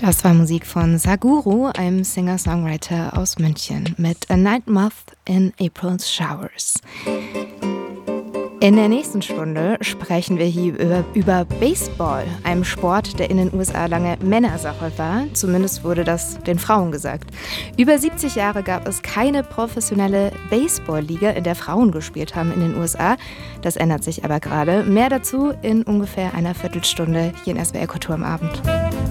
Das war Musik von Saguru, einem Singer-Songwriter aus München, mit A Night Moth in April's Showers. In der nächsten Stunde sprechen wir hier über Baseball, einem Sport, der in den USA lange Männersache war. Zumindest wurde das den Frauen gesagt. Über 70 Jahre gab es keine professionelle Baseball-Liga, in der Frauen gespielt haben in den USA. Das ändert sich aber gerade. Mehr dazu in ungefähr einer Viertelstunde hier in SWR Kultur am Abend.